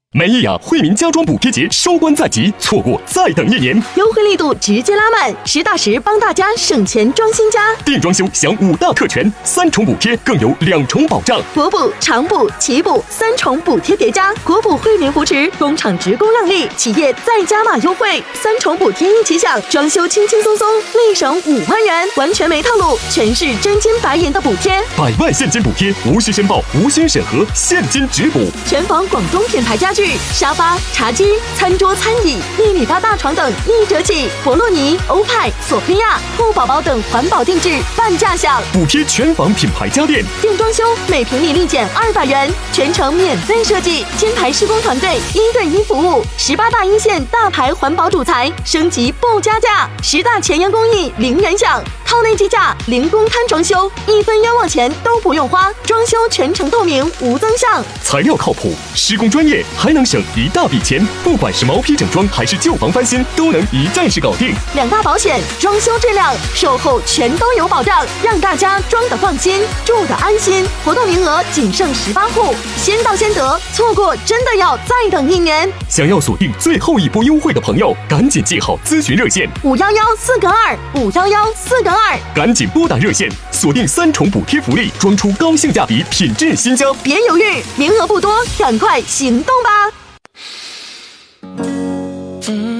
美意雅惠民家装补贴节收官在即，错过再等1年， 优惠力度直接拉满，实打实帮大家省钱装新家。 定装修享5大特权，3重补贴更有2重保障， 国补、常补、奇补3重补贴叠加，国补惠民扶持，工厂职工让利，企业再加码优惠，3重补贴一起享，装修轻轻松松立省5万元，完全没套路，全是真金白银的补贴 ，100万现金补贴，无需申报，无需审核，现金直补， 全房广东品牌家具、沙发、茶几、餐桌、餐椅1.8米大床等1折起，博洛尼、欧派、索菲亚、兔宝宝等环保定制半价享， 补贴全房品牌家电， 定装修每平米立减200元，全程免费设计，金牌施工团队1对1服务，18大一线大牌环保主材，升级不加价，10大前沿工艺零人享，套内计价，零公摊装修，1分冤枉钱都不用花，装修全程透明无增项， 材料靠谱，施工专业，还能省一大笔钱，不管是毛坯整装还是旧房翻新，都能一站式搞定。 2大保险，装修质量、售后全都有保障，让大家装得放心，住得安心。活动名额仅剩18户，先到先得，错过真的要再等1年。 想要锁定最后一波优惠的朋友，赶紧记好咨询热线 511-4个2，511-4个2， 赶紧拨打热线，锁定3重补贴福利，装出高性价比品质新家。 别犹豫，名额不多，赶快行动吧！